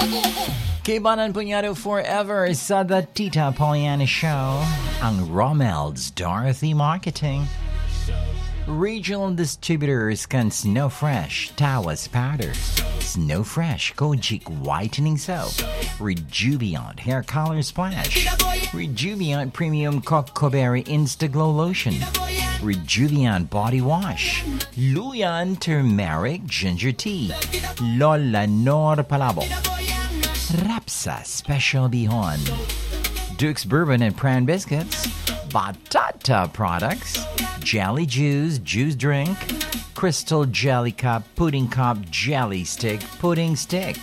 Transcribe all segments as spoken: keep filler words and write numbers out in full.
Kibanan Punyado forever sa The Tita Poliana Show, ang Romel's Dorothy Marketing. Regional distributors can Snow Fresh Tawas Powder, Snow Fresh Kojic Whitening Soap, Rejuviant Hair Color Splash, Rejuviant Premium Cocoberry Instaglow Lotion, Rejuviant Body Wash, Luyan Turmeric Ginger Tea, Lola Nor Palabo, Rapsa Special Bihon, Duke's Bourbon and Pran Biscuits, Batata Products, Jelly Juice, Juice Drink, Crystal Jelly Cup, Pudding Cup, Jelly Stick, Pudding Stick.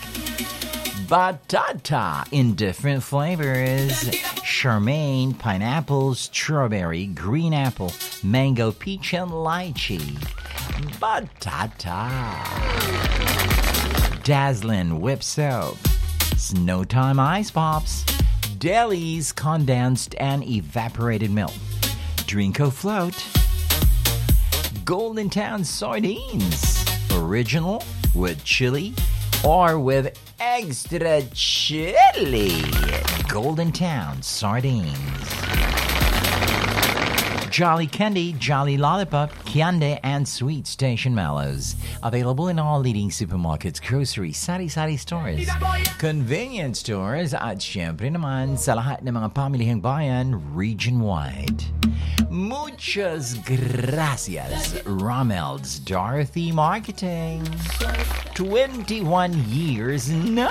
Batata in different flavors. Charmaine, pineapple, strawberry, green apple, mango, peach, and lychee. Batata. Dazzlin' Whip Soap. Snowtime Ice Pops. Deli's condensed and evaporated milk. Drinko Float. Golden Town Sardines. Original with chili or with extra chili. Golden Town Sardines. Jolly Candy, Jolly Lollipop, Kiande, and Sweet Station Mallows. Available in all leading supermarkets, grocery, sari-sari stores, convenience stores, at syempre naman sa lahat ng mga pamilihang bayan region-wide. Muchas gracias, Romel's Dorothy Marketing. twenty-one years now.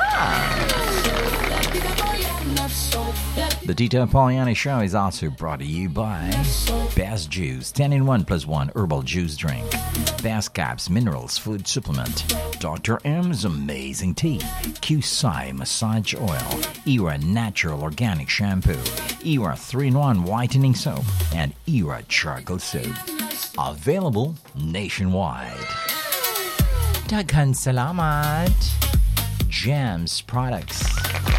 The Tita Poliana Show is also brought to you by Best Juice, ten in one plus one Herbal Juice Drink, Best Caps Minerals Food Supplement, Doctor M's Amazing Tea, Q-Sai Massage Oil, Era Natural Organic Shampoo, Era three in one Whitening Soap, and Era Charcoal Soap. Available nationwide. Daghan salamat, Gems Products.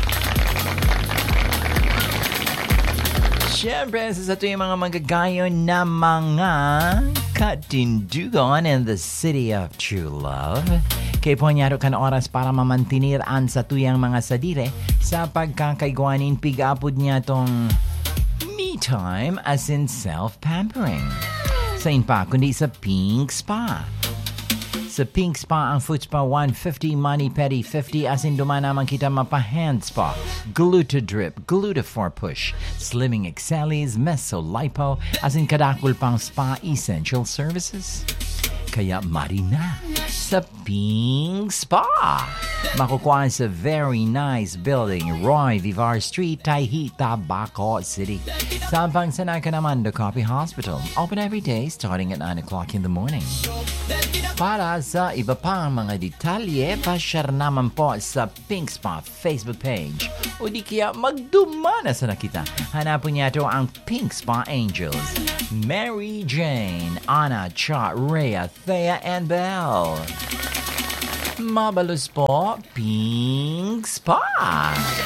Siyempre, sa ito yung mga magagayon na mga katindugan in the city of true love. Kaya po niya kan oras para mamantinir ang sa tuyang mga sadire sa pagkakaigwanin pig-apod niya tong me time as in self-pampering. Sa pa, kundi sa Pink Spa. Sa Pink Spa, ang foot spa one hundred fifty, mani pedi fifty, as in duman naman kita mapa-hand spa, gluta-drip, gluta-four push, slimming excelis, meso-lipo, as in kadakul pang spa essential services. Kaya marina sa Pink Spa. Makukuha sa very nice building, Roy Vivar Street, Tahita, Baco City. Sa Pangsanay ka naman, the Copy Hospital. Open every day starting at nine o'clock in the morning. Para sa iba pang mga detalye, pasyar naman po sa Pink Spa Facebook page. O di kaya magdumana sa nakita. Hanapin niya ito ang Pink Spa Angels. Mary Jane, Anna, Cha, Rhea, Thea, and Belle. Mabalus po, Pink Spa.